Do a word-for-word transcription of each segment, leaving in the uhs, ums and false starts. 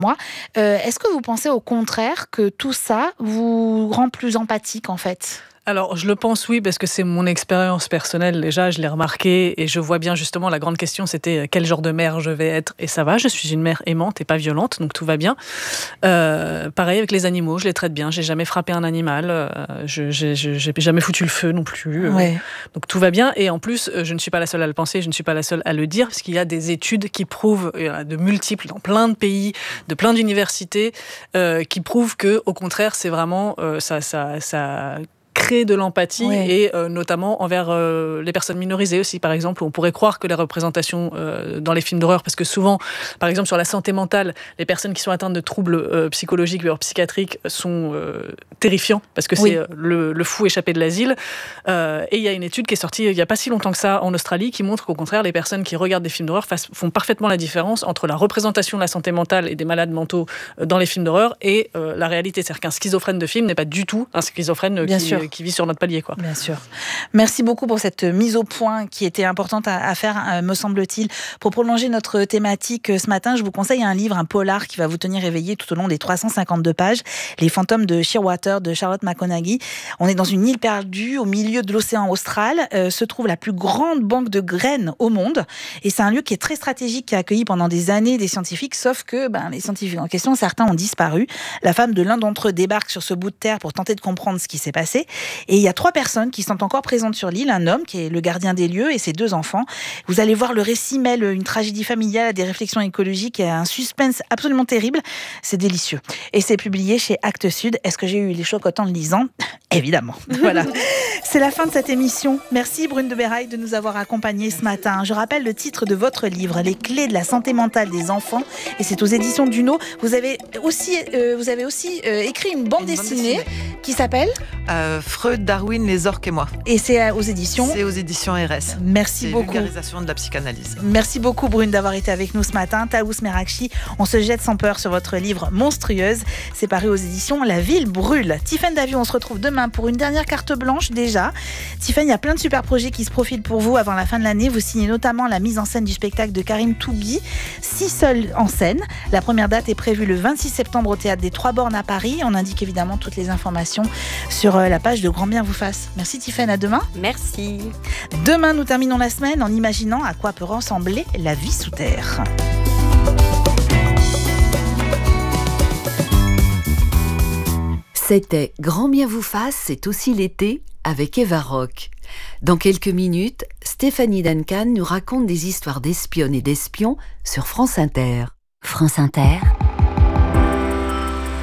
moi. Euh, est-ce que vous pensez au contraire que tout ça vous rend plus empathique en fait ? Alors, je le pense, oui, parce que c'est mon expérience personnelle. Déjà, je l'ai remarqué et je vois bien justement la grande question, c'était quel genre de mère je vais être. Et ça va, je suis une mère aimante et pas violente, donc tout va bien. Euh, pareil avec les animaux, je les traite bien. J'ai jamais frappé un animal. Euh, je j'ai, j'ai jamais foutu le feu non plus. Euh, ouais. Donc tout va bien. Et en plus, je ne suis pas la seule à le penser, je ne suis pas la seule à le dire, parce qu'il y a des études qui prouvent, il y en a de multiples dans plein de pays, de plein d'universités, euh, qui prouvent que, au contraire, c'est vraiment euh, ça, ça, ça créer de l'empathie ouais. et euh, notamment envers euh, les personnes minorisées aussi, par exemple. On pourrait croire que les représentations euh, dans les films d'horreur, parce que souvent, par exemple, sur la santé mentale, les personnes qui sont atteintes de troubles euh, psychologiques ou psychiatriques sont euh, terrifiants, parce que oui. c'est euh, le, le fou échappé de l'asile. Euh, et il y a une étude qui est sortie il n'y a pas si longtemps que ça en Australie, qui montre qu'au contraire, les personnes qui regardent des films d'horreur fassent, font parfaitement la différence entre la représentation de la santé mentale et des malades mentaux euh, dans les films d'horreur et euh, la réalité. C'est-à-dire qu'un schizophrène de film n'est pas du tout un schizophrène Bien qui, sûr. qui vit sur notre palier, quoi. Bien sûr. Merci beaucoup pour cette mise au point qui était importante à, à faire, euh, me semble-t-il. Pour prolonger notre thématique euh, ce matin, je vous conseille un livre, un polar qui va vous tenir éveillé tout au long des trois cent cinquante-deux pages, Les fantômes de Shearwater de Charlotte McConaghy. On est dans une île perdue au milieu de l'océan austral, euh, se trouve la plus grande banque de graines au monde et c'est un lieu qui est très stratégique, qui a accueilli pendant des années des scientifiques, sauf que ben, les scientifiques en question, certains ont disparu. La femme de l'un d'entre eux débarque sur ce bout de terre pour tenter de comprendre ce qui s'est passé. Et il y a trois personnes qui sont encore présentes sur l'île, un homme qui est le gardien des lieux et ses deux enfants. Vous allez voir, le récit mêle une tragédie familiale à des réflexions écologiques et à un suspense absolument terrible. C'est délicieux. Et c'est publié chez Actes Sud. Est-ce que j'ai eu les chocs autant de lisant ? Évidemment. Voilà. C'est la fin de cette émission. Merci Brune de Berraille de nous avoir accompagnés ce matin. Je rappelle le titre de votre livre, Les clés de la santé mentale des enfants. Et c'est aux éditions Duno. Vous avez aussi, euh, vous avez aussi euh, écrit une bande, une dessinée, bande dessinée qui s'appelle euh, Freud, Darwin, les orques et moi. Et c'est aux éditions C'est aux éditions R S. Merci c'est beaucoup. Vulgarisation de la psychanalyse. Merci beaucoup Brune d'avoir été avec nous ce matin. Taous Merakchi, on se jette sans peur sur votre livre Monstrueuse. C'est paru aux éditions La Ville Brûle. Tiffaine Daviau, on se retrouve demain pour une dernière carte blanche déjà. Tiffaine, il y a plein de super projets qui se profilent pour vous avant la fin de l'année. Vous signez notamment la mise en scène du spectacle de Karim Toubi, Si seul en scène. La première date est prévue le vingt-six septembre au Théâtre des Trois Bornes à Paris. On indique évidemment toutes les informations sur la page de Grand Bien vous fasse. Merci Tiffaine, à demain. Merci. Demain, nous terminons la semaine en imaginant à quoi peut ressembler la vie sous terre. C'était Grand Bien vous fasse, c'est aussi l'été avec Eva Rock. Dans quelques minutes, Stéphanie Duncan nous raconte des histoires d'espionnes et d'espions sur France Inter. France Inter,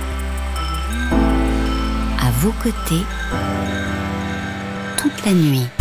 à vos côtés, toute la nuit.